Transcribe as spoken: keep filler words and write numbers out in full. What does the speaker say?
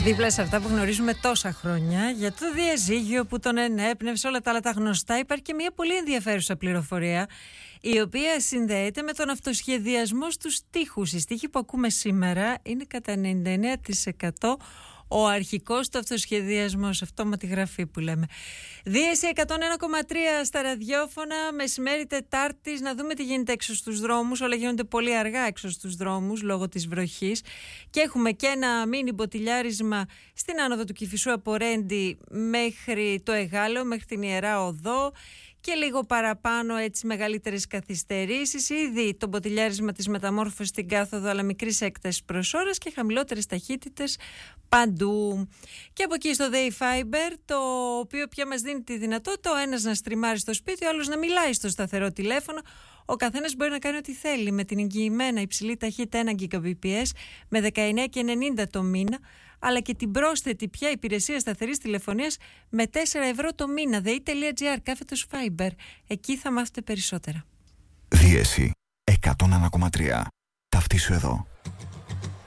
Δίπλα σε αυτά που γνωρίζουμε τόσα χρόνια, για το διαζύγιο που τον ενέπνευσε, όλα τα άλλα τα γνωστά, υπάρχει και μια πολύ ενδιαφέρουσα πληροφορία, η οποία συνδέεται με τον αυτοσχεδιασμό στους στίχους. Οι στίχοι που ακούμε σήμερα είναι κατά ενενήντα εννέα τοις εκατό ο αρχικός του αυτοσχεδιασμός, αυτόματη γραφή που λέμε. Δίεση εκατόν ένα κόμμα τρία στα ραδιόφωνα, μεσημέρι Τετάρτης, να δούμε τι γίνεται έξω στους δρόμους. Όλα γίνονται πολύ αργά έξω στους δρόμους λόγω της βροχής. Και έχουμε και ένα μίνι μποτιλιάρισμα στην άνοδο του Κηφισού από Ρέντι μέχρι το Εγάλεο, μέχρι την Ιερά Οδό. Και λίγο παραπάνω, έτσι, μεγαλύτερες καθυστερήσεις. Ήδη το μποτιλιάρισμα της μεταμόρφωσης στην κάθοδο, αλλά μικρής έκτασης προς ώρας και χαμηλότερες ταχύτητες παντού. Και από εκεί στο Day Fiber, το οποίο πια μας δίνει τη δυνατότητα ο ένας να στριμάρει στο σπίτι, ο άλλος να μιλάει στο σταθερό τηλέφωνο. Ο καθένας μπορεί να κάνει ό,τι θέλει με την εγγυημένα υψηλή ταχύτητα ένα Gbps με δεκαεννέα και ενενήντα το μήνα, αλλά και την πρόσθετη πια υπηρεσία σταθερής τηλεφωνίας με τέσσερα ευρώ το μήνα. ΔΕΗ.gr κάθετος Fiber. Εκεί θα μάθετε περισσότερα. Δίεση εκατόν ένα κόμμα τρία. Ταυτίσου εδώ.